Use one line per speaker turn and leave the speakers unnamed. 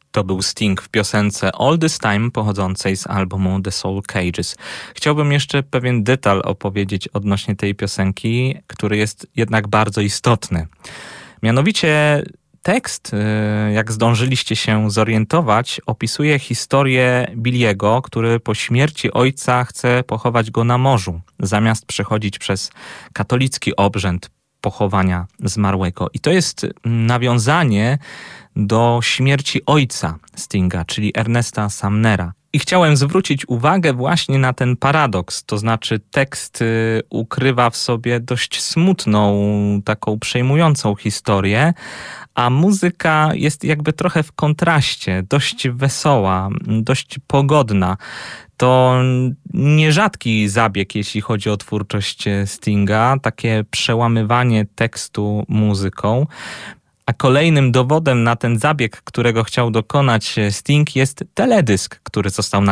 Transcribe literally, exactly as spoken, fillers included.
To był Sting w piosence All This Time pochodzącej z albumu The Soul Cages. Chciałbym jeszcze pewien detal opowiedzieć odnośnie tej piosenki, który jest jednak bardzo istotny. Mianowicie tekst, jak zdążyliście się zorientować, opisuje historię Billiego, który po śmierci ojca chce pochować go na morzu, zamiast przechodzić przez katolicki obrzęd pochowania zmarłego. I to jest nawiązanie do śmierci ojca Stinga, czyli Ernesta Sumnera. I chciałem zwrócić uwagę właśnie na ten paradoks, to znaczy tekst ukrywa w sobie dość smutną, taką przejmującą historię, a muzyka jest jakby trochę w kontraście, dość wesoła, dość pogodna. To nierzadki zabieg, jeśli chodzi o twórczość Stinga, takie przełamywanie tekstu muzyką. A kolejnym dowodem na ten zabieg, którego chciał dokonać Sting, jest teledysk, który został